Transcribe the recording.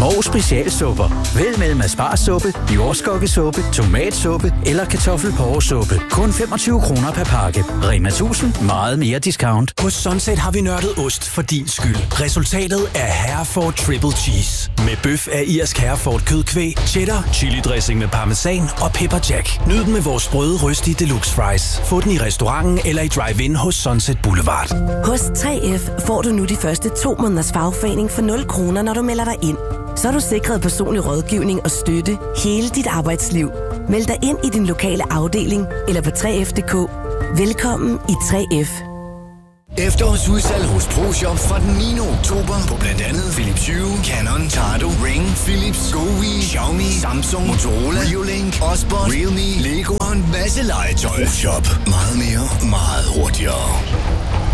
Moe specialsupper. Vælg mellem asparsuppe, jordskokkesuppe, tomatsuppe eller kartoffelporresuppe. Kun 25 kroner per pakke. Rema 1000, meget mere discount. Hos Sunset har vi nørdet ost for din skyld. Resultatet er Hereford Triple Cheese. Med bøf af irsk Hereford kødkvæg, cheddar, chili dressing med parmesan og pepper jack. Nyd den med vores sprøde, røstige deluxe fries. Få den i restauranten eller i drive-in hos Sunset Boulevard. Hos 3F får du nu de første 2 måneders fagforening for 0 kroner, når du melder dig ind. Så er du sikret personlig rådgivning og støtte hele dit arbejdsliv. Meld dig ind i din lokale afdeling eller på 3F.dk. Velkommen i 3F. Efterårsudsalg hos ProShop fra den 9. oktober på blandt andet Philips Hue, Canon, Tado, Ring, Philips, GoWi, Xiaomi, Samsung, Motorola, Reolink, Osborne, Realme, Lego og en masse legetøj. ProShop. Meget mere, meget hurtigere.